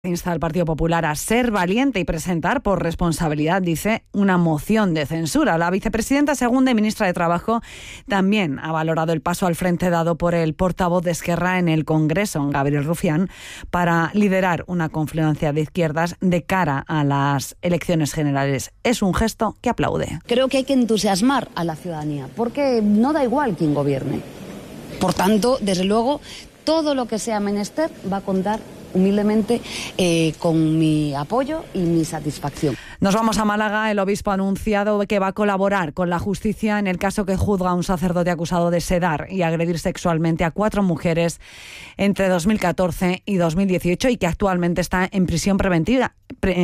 Insta al Partido Popular a ser valiente y presentar por responsabilidad, dice, una moción de censura. La vicepresidenta segunda y ministra de Trabajo también ha valorado el paso al frente dado por el portavoz de Esquerra en el Congreso, Gabriel Rufián, para liderar una confluencia de izquierdas de cara a las elecciones generales. Es un gesto que aplaude. Creo que hay que entusiasmar a la ciudadanía, porque no da igual quién gobierne. Por tanto, desde luego, todo lo que sea menester va a contar humildemente con mi apoyo y mi satisfacción. Nos vamos a Málaga. El obispo ha anunciado que va a colaborar con la justicia en el caso que juzga a un sacerdote acusado de sedar y agredir sexualmente a 4 mujeres entre 2014 y 2018 y que actualmente está en prisión preventiva.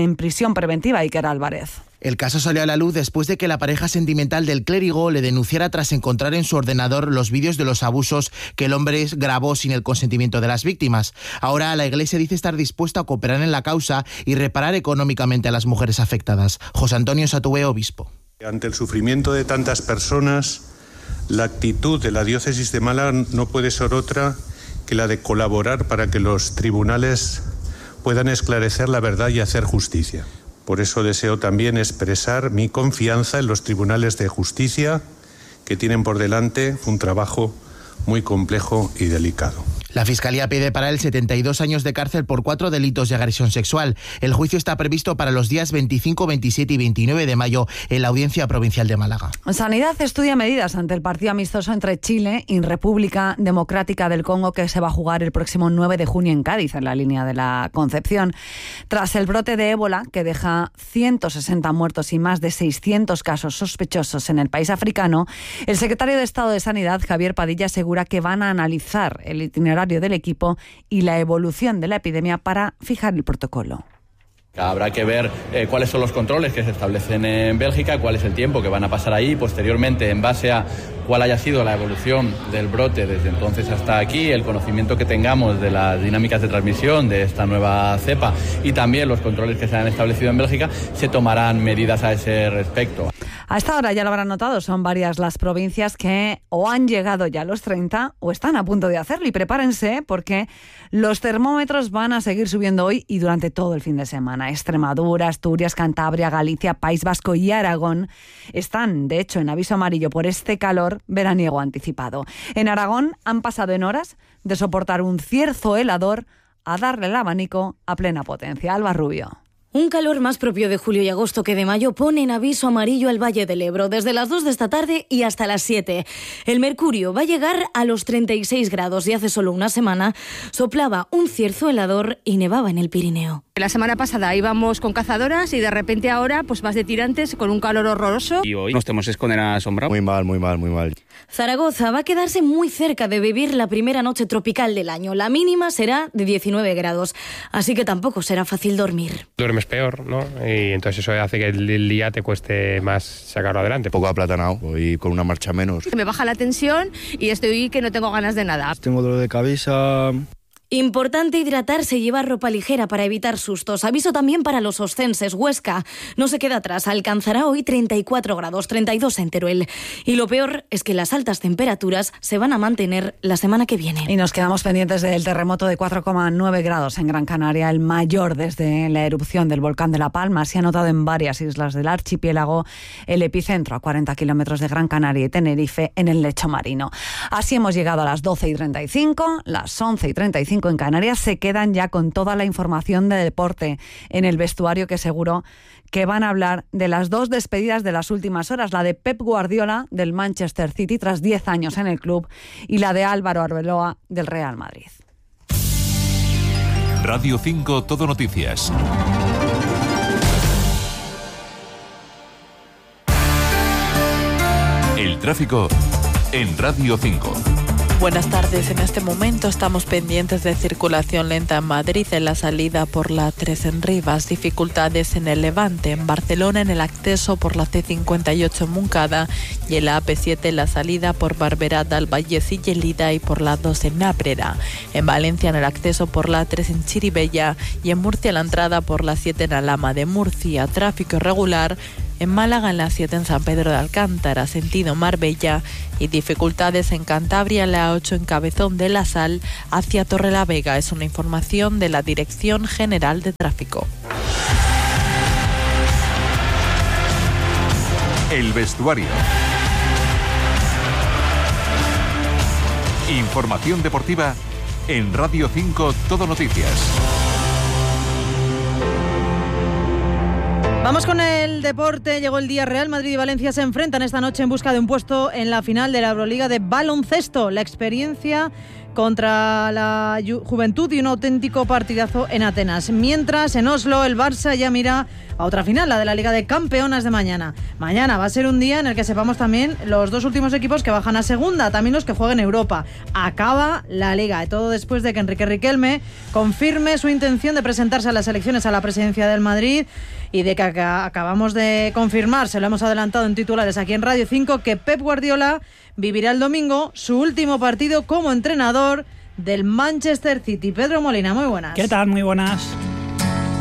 Iker Álvarez. El caso salió a la luz después de que la pareja sentimental del clérigo le denunciara tras encontrar en su ordenador los vídeos de los abusos que el hombre grabó sin el consentimiento de las víctimas. Ahora la Iglesia dice estar dispuesta a cooperar en la causa y reparar económicamente a las mujeres afectadas. José Antonio Satúe, obispo. Ante el sufrimiento de tantas personas, la actitud de la diócesis de Málaga no puede ser otra que la de colaborar para que los tribunales puedan esclarecer la verdad y hacer justicia. Por eso deseo también expresar mi confianza en los tribunales de justicia, que tienen por delante un trabajo muy complejo y delicado. La Fiscalía pide para él 72 años de cárcel por 4 delitos de agresión sexual. El juicio está previsto para los días 25, 27 y 29 de mayo en la Audiencia Provincial de Málaga. Sanidad estudia medidas ante el partido amistoso entre Chile y República Democrática del Congo que se va a jugar el próximo 9 de junio en Cádiz, en la línea de la Concepción. Tras el brote de ébola que deja 160 muertos y más de 600 casos sospechosos en el país africano, el secretario de Estado de Sanidad, Javier Padilla, asegura que van a analizar el itinerario del equipo y la evolución de la epidemia para fijar el protocolo. Habrá que ver cuáles son los controles que se establecen en Bélgica, cuál es el tiempo que van a pasar ahí, posteriormente en base a cuál haya sido la evolución del brote desde entonces hasta aquí, el conocimiento que tengamos de las dinámicas de transmisión de esta nueva cepa y también los controles que se han establecido en Bélgica, se tomarán medidas a ese respecto. A esta hora, ya lo habrán notado, son varias las provincias que o han llegado ya a los 30 o están a punto de hacerlo. Y prepárense porque los termómetros van a seguir subiendo hoy y durante todo el fin de semana. Extremadura, Asturias, Cantabria, Galicia, País Vasco y Aragón están, de hecho, en aviso amarillo por este calor veraniego anticipado. En Aragón han pasado en horas de soportar un cierzo helador a darle el abanico a plena potencia. Alba Rubio. Un calor más propio de julio y agosto que de mayo pone en aviso amarillo al Valle del Ebro desde las 2 de esta tarde y hasta las 7. El mercurio va a llegar a los 36 grados y hace solo una semana soplaba un cierzo helador y nevaba en el Pirineo. La semana pasada íbamos con cazadoras y de repente ahora pues vas de tirantes con un calor horroroso. Y hoy nos tenemos que esconder a la sombra. Muy mal. Zaragoza va a quedarse muy cerca de vivir la primera noche tropical del año. La mínima será de 19 grados, así que tampoco será fácil dormir. Duermes peor, ¿no? Y entonces eso hace que el día te cueste más sacarlo adelante. Un poco aplatanado y con una marcha menos. Me baja la tensión y estoy que no tengo ganas de nada. Tengo dolor de cabeza. Importante hidratarse y llevar ropa ligera para evitar sustos. Aviso también para los oscenses. Huesca no se queda atrás. Alcanzará hoy 34 grados, 32 en Teruel. Y lo peor es que las altas temperaturas se van a mantener la semana que viene. Y nos quedamos pendientes del terremoto de 4,9 grados en Gran Canaria, el mayor desde la erupción del volcán de La Palma. Se ha notado en varias islas del archipiélago. El epicentro a 40 kilómetros de Gran Canaria y Tenerife, en el lecho marino. Así hemos llegado a las 12:35, las 11:35 en Canarias. Se quedan ya con toda la información de deporte en el vestuario, que seguro que van a hablar de las 2 despedidas de las últimas horas, la de Pep Guardiola del Manchester City tras 10 años en el club y la de Álvaro Arbeloa del Real Madrid. Radio 5 Todo Noticias. El tráfico en Radio 5. Buenas tardes. En este momento estamos pendientes de circulación lenta en Madrid en la salida por la 3 en Rivas, dificultades en el Levante, en Barcelona en el acceso por la C58 en Montcada y en la AP7 en la salida por Barberá del Vallès y Gelida y por la 2 en Ábrera. En Valencia en el acceso por la 3 en Chirivella y en Murcia la entrada por la 7 en Alhama de Murcia. Tráfico irregular en Málaga, en la 7 en San Pedro de Alcántara, sentido Marbella, y dificultades en Cantabria, en la 8 en Cabezón de la Sal, hacia Torrelavega. Es una información de la Dirección General de Tráfico. El vestuario. Información deportiva en Radio 5 Todo Noticias. Vamos con el deporte. Llegó el día. Real Madrid y Valencia se enfrentan esta noche en busca de un puesto en la final de la Euroliga de baloncesto. La experiencia contra la Juventud y un auténtico partidazo en Atenas. Mientras, en Oslo, el Barça ya mira a otra final, la de la Liga de Campeonas de mañana. Mañana va a ser un día en el que sepamos también los dos últimos equipos que bajan a segunda, también los que jueguen Europa. Acaba la Liga, y todo después de que Enrique Riquelme confirme su intención de presentarse a las elecciones a la presidencia del Madrid, y de que acabamos de confirmar, se lo hemos adelantado en titulares aquí en Radio 5, que Pep Guardiola vivirá el domingo su último partido como entrenador del Manchester City. Pedro Molina, muy buenas. ¿Qué tal? Muy buenas.